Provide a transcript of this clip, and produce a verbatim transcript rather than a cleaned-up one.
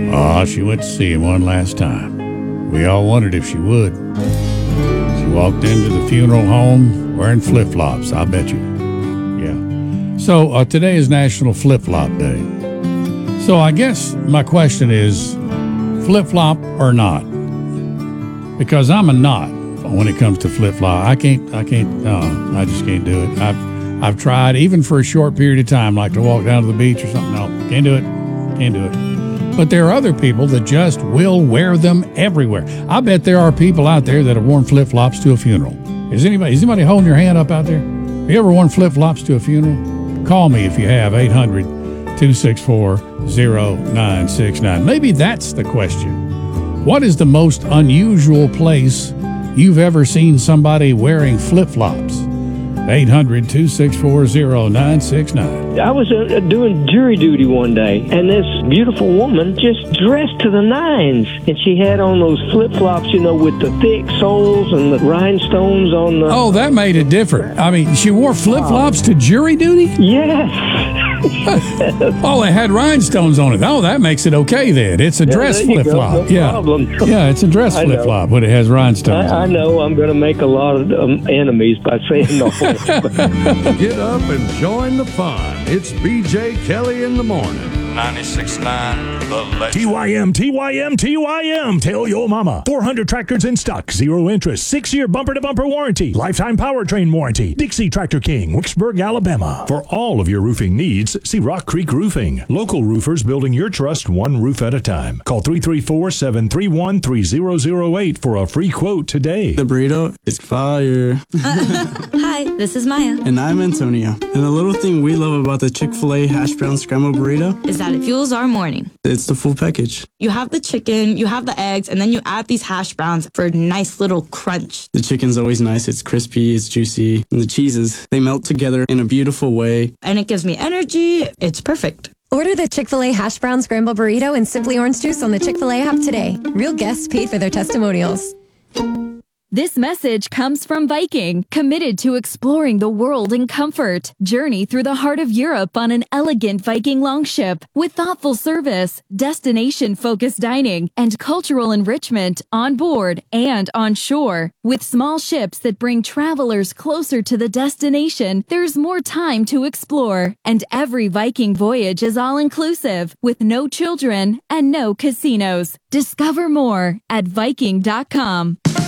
Oh, she went to see him one last time. We all wondered if she would. She walked into the funeral home wearing flip-flops, I bet you. Yeah. So uh, today is National Flip-Flop Day. So I guess my question is, flip-flop or not? Because I'm a not when it comes to flip-flop. I can't, I can't, no, I just can't do it. I've, I've tried, even for a short period of time, like to walk down to the beach or something. No, can't do it. Can't do it. But there are other people that just will wear them everywhere. I bet there are people out there that have worn flip-flops to a funeral. Is anybody, is anybody holding your hand up out there? Have you ever worn flip-flops to a funeral? Call me if you have, eight hundred, two six four, zero nine six nine. Maybe that's the question. What is the most unusual place you've ever seen somebody wearing flip-flops? eight hundred, two six four, zero nine six nine. I was uh, doing jury duty one day, and this beautiful woman just dressed to the nines. And she had on those flip-flops, you know, with the thick soles and the rhinestones on the... Oh, that made it different. I mean, she wore flip-flops to jury duty? Yes. Oh, it had rhinestones on it. Oh, that makes it okay then. It's a Yeah, dress there you go. flip-flop. No yeah. problem. Yeah, it's a dress I know. flip-flop, but it has rhinestones I, I on it. know I'm going to make a lot of um, enemies by saying no. Get up and join the fun. It's B J Kelly in the morning. ninety-six point nine The Legend. T Y M, T Y M, T Y M. Tell your mama. four hundred tractors in stock. Zero interest. Six-year bumper-to-bumper warranty. Lifetime powertrain warranty. Dixie Tractor King, Wicksburg, Alabama. For all of your roofing needs, see Rock Creek Roofing. Local roofers building your trust one roof at a time. Call three three four, seven three one, three zero zero eight for a free quote today. The burrito is fire. Hi, this is Maya. And I'm Antonio. And the little thing we love about the Chick-fil-A hash brown scrambled burrito Is that it fuels our morning. it's the full package. You have the chicken, you have the eggs, and then you add these hash browns for a nice little crunch. The chicken's always nice. It's crispy, it's juicy. And the cheeses, they melt together in a beautiful way. And it gives me energy. It's perfect. Order the Chick-fil-A Hash Brown Scramble Burrito and Simply Orange Juice on the Chick-fil-A app today. Real guests paid for their testimonials. This message comes from Viking, committed to exploring the world in comfort. Journey through the heart of Europe on an elegant Viking longship with thoughtful service, destination-focused dining, and cultural enrichment on board and on shore. With small ships that bring travelers closer to the destination, there's more time to explore. And every Viking voyage is all-inclusive, with no children and no casinos. Discover more at Viking dot com.